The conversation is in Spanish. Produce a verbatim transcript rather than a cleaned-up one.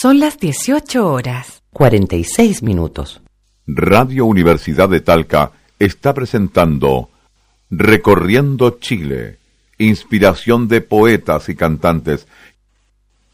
Son las dieciocho horas. cuarenta y seis minutos. Radio Universidad de Talca está presentando Recorriendo Chile, inspiración de poetas y cantantes